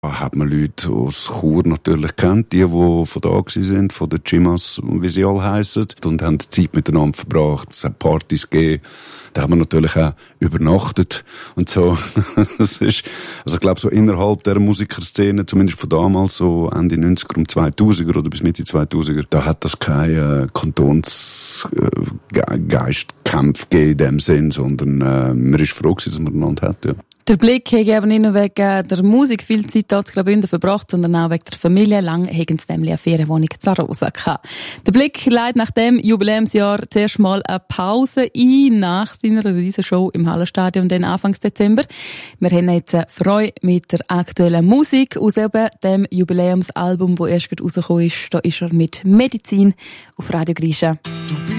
Hat man Leute aus Chur natürlich kennt, die von da gewesen sind, von den Chimas, wie sie alle heissen, und haben Zeit miteinander verbracht, es hat Partys gegeben. Da haben wir natürlich auch übernachtet und so. Das ist, also ich glaube, so innerhalb der Musikerszene, zumindest von damals, so Ende 90er und 2000er oder bis Mitte 2000er, da hat das kein Kantonsgeistkampf gegeben in dem Sinn, sondern man ist froh gewesen, dass man einander hat, ja. Der Blick hat eben nicht nur wegen der Musik viel Zeit hier zu Graubünden verbracht, sondern auch wegen der Familie. Lang haben sie nämlich eine Ferienwohnung in Zarosa gehabt. Der Blick leitet nach dem Jubiläumsjahr zuerst mal eine Pause ein, nach seiner Riesenshow im Hallenstadion, dann Anfang Dezember. Wir haben jetzt Freude mit der aktuellen Musik aus eben dem Jubiläumsalbum, das erst gerade rausgekommen ist. Da ist er mit Medizin auf Radio Grisha.